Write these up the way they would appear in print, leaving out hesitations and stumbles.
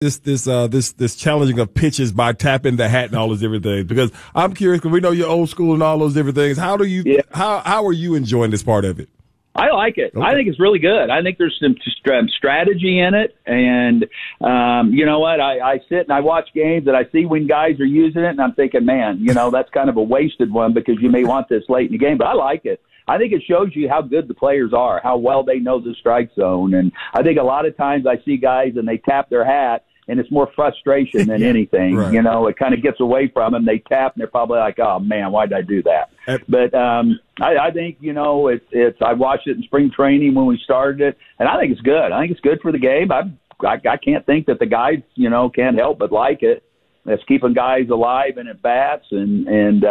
this challenging of pitches by tapping the hat and all those different things? Because I'm curious, because we know you're old school and all those different things. How are you enjoying this part of it? I like it. Okay. I think it's really good. I think there's some strategy in it. And, you know what? I sit and I watch games and I see when guys are using it, and I'm thinking, man, you know, that's kind of a wasted one because you may want this late in the game. But I like it. I think it shows you how good the players are, how well they know the strike zone. And I think a lot of times I see guys and they tap their hat, and it's more frustration than anything. Right. You know, it kind of gets away from them. They tap, and they're probably like, oh, man, why did I do that? But I think, you know, it's I watched it in spring training when we started it, and I think it's good. I think it's good for the game. I can't think that the guys, you know, can't help but like it. It's keeping guys alive and at bats, and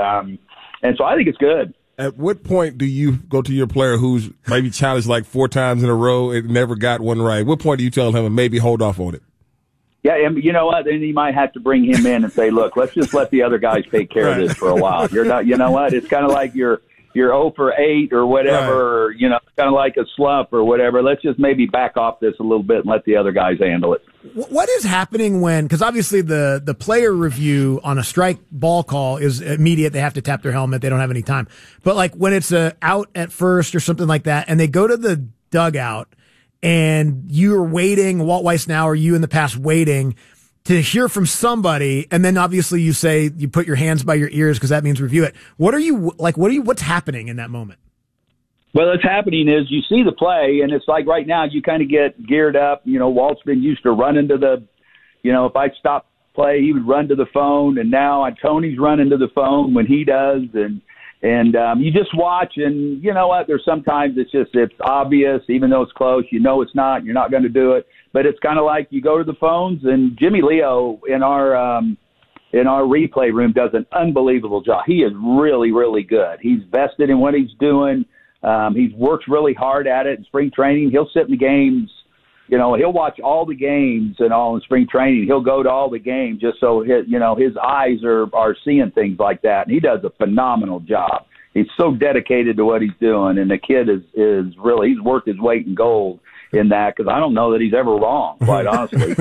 so I think it's good. At what point do you go to your player who's maybe challenged like 4 times in a row and never got one right? What point do you tell him and maybe hold off on it? Yeah, and you know what? Then you might have to bring him in and say, "Look, let's just let the other guys take care of this for a while." You're not, you know what? It's kind of like you're 0 for 8 or whatever. Right. You know, kind of like a slump or whatever. Let's just maybe back off this a little bit and let the other guys handle it. What is happening when? Because obviously the player review on a strike ball call is immediate. They have to tap their helmet. They don't have any time. But like when it's a out at first or something like that, and they go to the dugout. And you're waiting, Walt Weiss now, or you in the past waiting to hear from somebody, and then obviously you say you put your hands by your ears because that means review it. What's happening in that moment? Well, what's happening is you see the play, and it's like right now you kind of get geared up. You know, Walt's been used to running to the, you know, if I stop play, he would run to the phone, and now Tony's running to the phone when he does, and you just watch, and you know what? There's sometimes it's obvious, even though it's close. You know it's not. You're not going to do it. But it's kind of like you go to the phones, and Jimmy Leo in our replay room does an unbelievable job. He is really, really good. He's vested in what he's doing. He's worked really hard at it in spring training. He'll sit in the games. You know, he'll watch all the games and all in spring training. He'll go to all the games just so his eyes are seeing things like that. And he does a phenomenal job. He's so dedicated to what he's doing, and the kid is really, he's worth his weight in gold in that, because I don't know that he's ever wrong, quite honestly.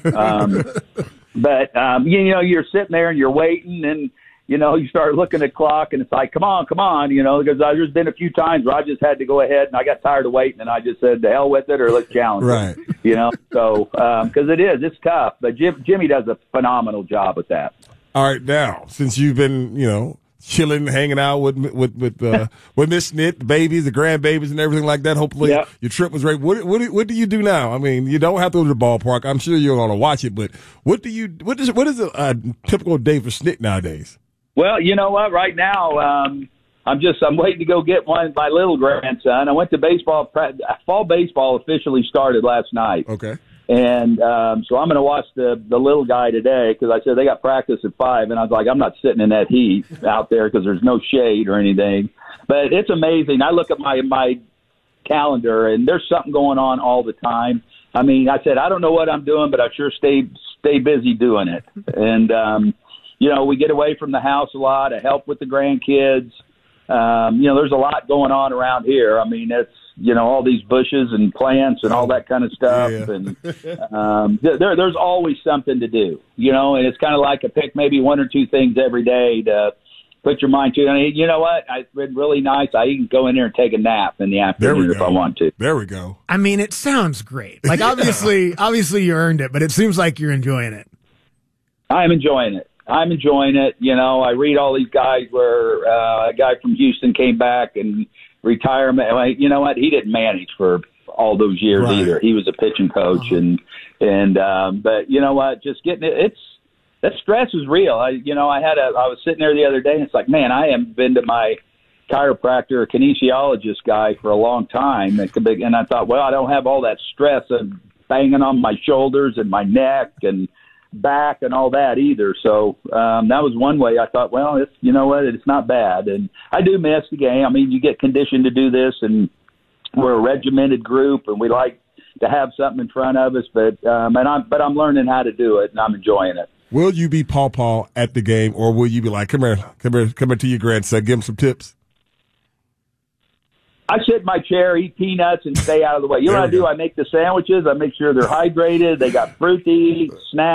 But you know, you're sitting there and you're waiting, and you know, you start looking at the clock, and it's like, come on, you know, because there's been a few times where I just had to go ahead, and I got tired of waiting, and I just said, to hell with it, or let's challenge right. it, you know. So, because it's tough, but Jimmy does a phenomenal job with that. All right, now, since you've been, you know, chilling, hanging out with Miss Snit, the babies, the grandbabies, and everything like that. Hopefully, your trip was great. What do you do now? I mean, you don't have to go to the ballpark. I'm sure you're going to watch it, but what is a typical day for Snit nowadays? Well, you know what? Right now, I'm waiting to go get my little grandson. I went to baseball. Fall baseball officially started last night. Okay. And so I'm going to watch the little guy today, because I said they got practice at 5, and I was like, I'm not sitting in that heat out there because there's no shade or anything. But it's amazing. I look at my calendar, and there's something going on all the time. I mean, I said I don't know what I'm doing, but I sure stay busy doing it. And you know, we get away from the house a lot. I help with the grandkids. You know, there's a lot going on around here. I mean, it's, you know, all these bushes and plants and all that kind of stuff. Yeah. And there's always something to do, you know, and it's kind of like I pick maybe 1 or 2 things every day to put your mind to. And you know what? It's been really nice. I even go in there and take a nap in the afternoon if I want to. There we go. I mean, it sounds great. Like, obviously you earned it, but it seems like you're enjoying it. I'm enjoying it. You know, I read all these guys where a guy from Houston came back and retirement. You know what? He didn't manage for all those years either. He was a pitching coach, but you know what? Just getting it. That stress is real. I was sitting there the other day, and it's like, man, I haven't been to my chiropractor or kinesiologist guy for a long time. And I thought, well, I don't have all that stress of banging on my shoulders and my neck and back and all that either. So that was one way I thought, well, you know what, it's not bad. And I do miss the game. I mean, you get conditioned to do this, and we're a regimented group, and we like to have something in front of us. But I'm learning how to do it, and I'm enjoying it. Will you be Paw at the game, or will you be like, come here to your grandson, give him some tips? I sit in my chair, eat peanuts, and stay out of the way. You know what I do? I make the sandwiches. I make sure they're hydrated. They got fruit to eat, snacks.